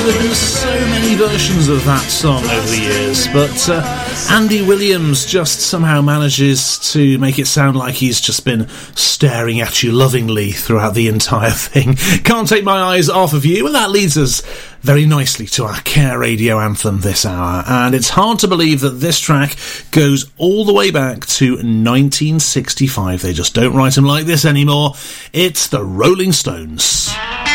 There have been so many versions of that song over the years, but Andy Williams just somehow manages to make it sound like he's just been staring at you lovingly throughout the entire thing. Can't Take My Eyes Off of You, and that leads us very nicely to our Care Radio anthem this hour, and it's hard to believe that this track goes all the way back to 1965. They just don't write them like this anymore. It's the Rolling Stones.